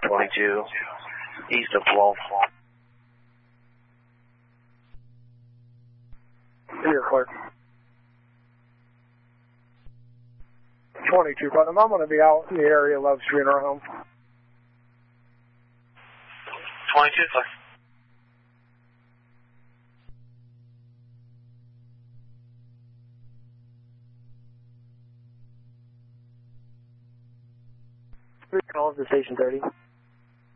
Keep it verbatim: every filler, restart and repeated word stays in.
twenty-two, east of Wolf. Here, Clark. twenty-two, but I'm going to be out in the area of Love Street or home. twenty-two, Clark. Three calls to station thirty.